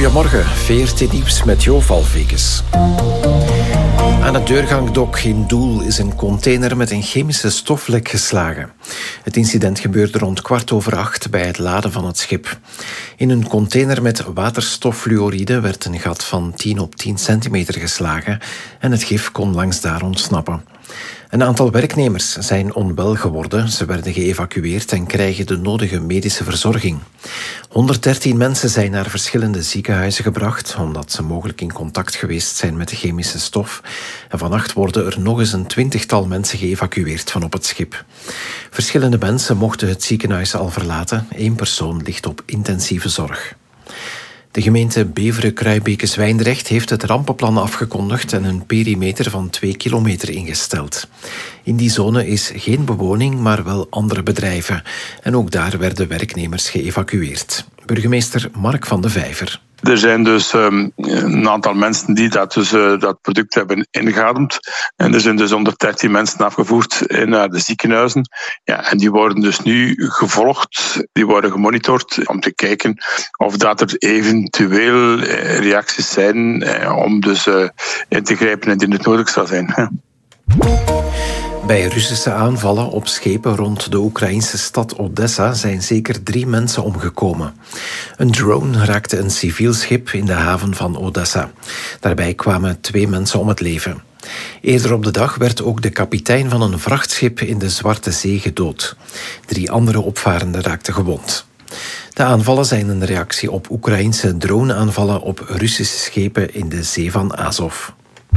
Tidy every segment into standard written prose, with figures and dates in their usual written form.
Goedemorgen, VRT Nieuws met Jo Valvekes. Aan het deurgangdok in Doel is een container met een chemische stoflek geslagen. Het incident gebeurde rond 7:15 bij het laden van het schip. In een container met waterstoffluoride werd een gat van 10 op 10 centimeter geslagen en het gif kon langs daar ontsnappen. Een aantal werknemers zijn onwel geworden. Ze werden geëvacueerd en krijgen de nodige medische verzorging. 113 mensen zijn naar verschillende ziekenhuizen gebracht, omdat ze mogelijk in contact geweest zijn met de chemische stof. En vannacht worden er nog eens een 20-tal mensen geëvacueerd van op het schip. Verschillende mensen mochten het ziekenhuis al verlaten. 1 persoon ligt op intensieve zorg. De gemeente Beveren-Kruibeke-Zwijndrecht heeft het rampenplan afgekondigd en een perimeter van 2 kilometer ingesteld. In die zone is geen bewoning, maar wel andere bedrijven. En ook daar werden werknemers geëvacueerd. Burgemeester Mark van de Vijver. Er zijn dus een aantal mensen die dat product hebben ingeademd. En er zijn dus 113 mensen afgevoerd naar de ziekenhuizen. Ja, en die worden dus nu gevolgd, die worden gemonitord om te kijken of dat er eventueel reacties zijn om dus in te grijpen indien het nodig zou zijn. Bij Russische aanvallen op schepen rond de Oekraïnse stad Odessa zijn zeker 3 mensen omgekomen. Een drone raakte een civiel schip in de haven van Odessa. Daarbij kwamen 2 mensen om het leven. Eerder op de dag werd ook de kapitein van een vrachtschip in de Zwarte Zee gedood. 3 andere opvarenden raakten gewond. De aanvallen zijn een reactie op Oekraïnse droneaanvallen op Russische schepen in de Zee van Azov.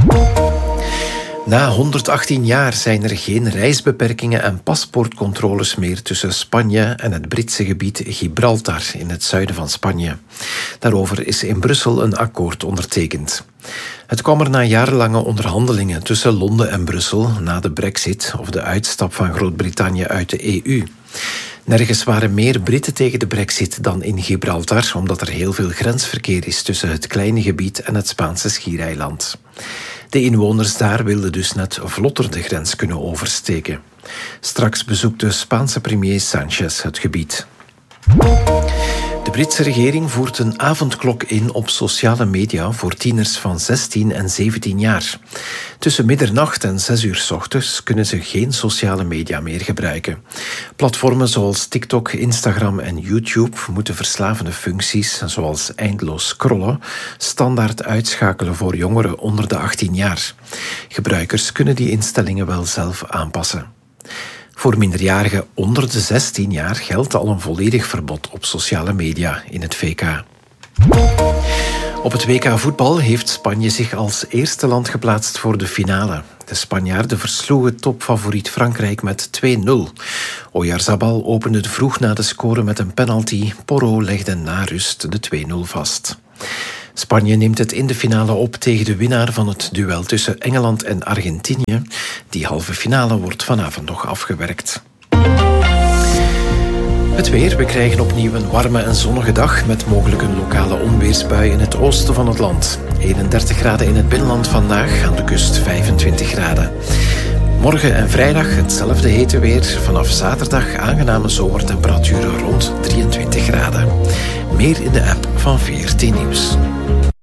Na 118 jaar zijn er geen reisbeperkingen en paspoortcontroles meer tussen Spanje en het Britse gebied Gibraltar in het zuiden van Spanje. Daarover is in Brussel een akkoord ondertekend. Het kwam er na jarenlange onderhandelingen tussen Londen en Brussel na de Brexit of de uitstap van Groot-Brittannië uit de EU. Nergens waren meer Britten tegen de Brexit dan in Gibraltar, omdat er heel veel grensverkeer is tussen het kleine gebied en het Spaanse schiereiland. De inwoners daar wilden dus net vlotter de grens kunnen oversteken. Straks bezoekt de Spaanse premier Sánchez het gebied. De Britse regering voert een avondklok in op sociale media voor tieners van 16 en 17 jaar. Tussen middernacht en 6 uur 's ochtends kunnen ze geen sociale media meer gebruiken. Platformen zoals TikTok, Instagram en YouTube moeten verslavende functies, zoals eindeloos scrollen, standaard uitschakelen voor jongeren onder de 18 jaar. Gebruikers kunnen die instellingen wel zelf aanpassen. Voor minderjarigen onder de 16 jaar geldt al een volledig verbod op sociale media in het VK. Op het WK voetbal heeft Spanje zich als eerste land geplaatst voor de finale. De Spanjaarden versloegen topfavoriet Frankrijk met 2-0. Oyarzabal opende vroeg na de score met een penalty. Porro legde na rust de 2-0 vast. Spanje neemt het in de finale op tegen de winnaar van het duel tussen Engeland en Argentinië. Die halve finale wordt vanavond nog afgewerkt. Het weer. We krijgen opnieuw een warme en zonnige dag met mogelijk een lokale onweersbui in het oosten van het land. 31 graden in het binnenland vandaag, aan de kust 25 graden. Morgen en vrijdag hetzelfde hete weer. Vanaf zaterdag aangename zomertemperaturen rond 23 graden. Meer in de app van VRT Nieuws.